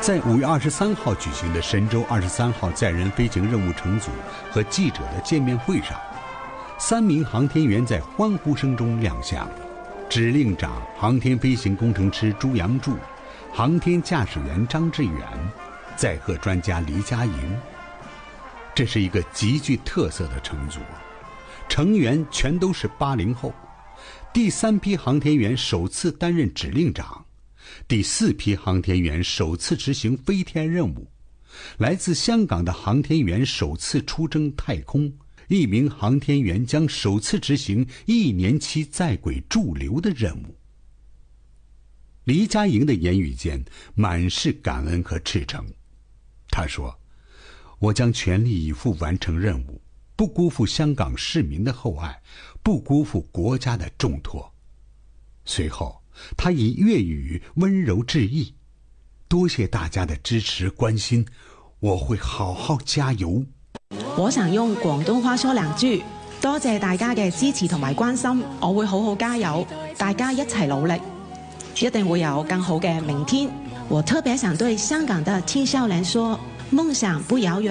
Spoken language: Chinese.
在5月23号举行的神舟23号载人飞行任务乘组和记者的见面会上，3名航天员在欢呼声中亮相，指令长、航天飞行工程师朱杨柱、航天驾驶员张志远、载荷专家黎佳莹。这是一个极具特色的乘组，成员全都是80后。第3批航天员首次担任指令长，第4批航天员首次执行飞天任务，来自香港的航天员首次出征太空，1名航天员将首次执行1年期在轨驻留的任务。黎佳莹的言语间满是感恩和赤诚。她说：“我将全力以赴完成任务，不辜负香港市民的厚爱，不辜负国家的重托。”随后他以粤语温柔致意：“多谢大家的支持关心，我会好好加油。” 我想用廣東話說2句，多謝大家嘅支持同埋關心，我會好好加油，大家一齊努力，一定會有更好嘅明天。我特別想對香港的青少年說，夢想不遙遠。